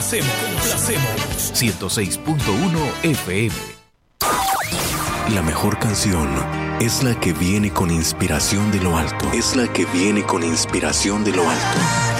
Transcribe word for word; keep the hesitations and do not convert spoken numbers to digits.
Complacemos, complacemos. ciento seis punto uno F M. La mejor canción es la que viene con inspiración de lo alto. Es la que viene con inspiración de lo alto.